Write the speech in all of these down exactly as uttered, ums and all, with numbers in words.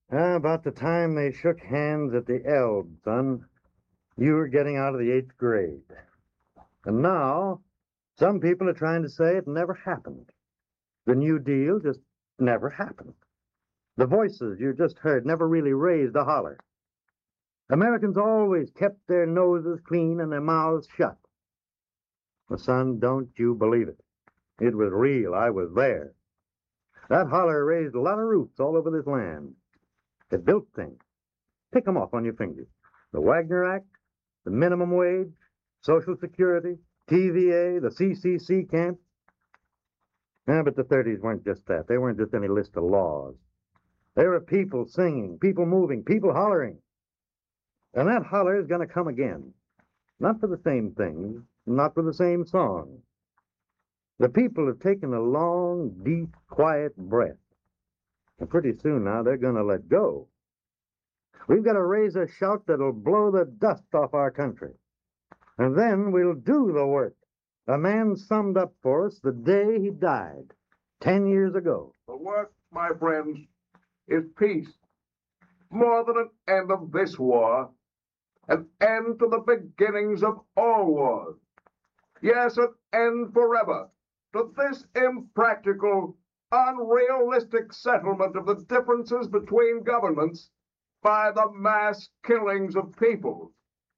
Ah, about the time they shook hands at the Elbe, son, you were getting out of the eighth grade. And now, some people are trying to say it never happened. The New Deal just never happened. The voices you just heard never really raised a holler. Americans always kept their noses clean and their mouths shut. Well, son, don't you believe it. It was real. I was there. That holler raised a lot of roots all over this land. It built things. Pick 'em off on your fingers. The Wagner Act, the minimum wage, Social Security, T V A, the C C C camp. Yeah, but the thirties weren't just that. They weren't just any list of laws. They were people singing, people moving, people hollering. And that holler is going to come again. Not for the same things, not for the same song. The people have taken a long, deep, quiet breath. And pretty soon now they're going to let go. We've got to raise a shout that'll blow the dust off our country. And then we'll do the work. A man summed up for us the day he died, ten years ago. The work, my friends, is peace. More than an end of this war, an end to the beginnings of all wars. Yes, an end forever to this impractical, unrealistic settlement of the differences between governments by the mass killings of people.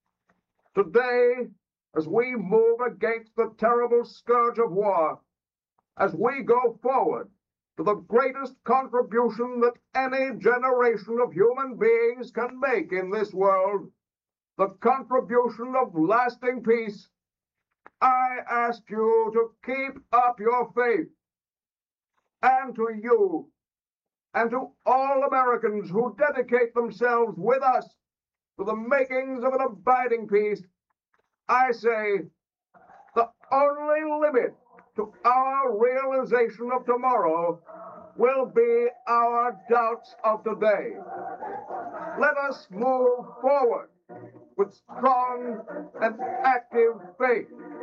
Today, as we move against the terrible scourge of war, as we go forward to the greatest contribution that any generation of human beings can make in this world, the contribution of lasting peace, I ask you to keep up your faith. And to you, and to all Americans who dedicate themselves with us to the makings of an abiding peace, I say the only limit to our realization of tomorrow will be our doubts of today. Let us move forward with strong and active faith.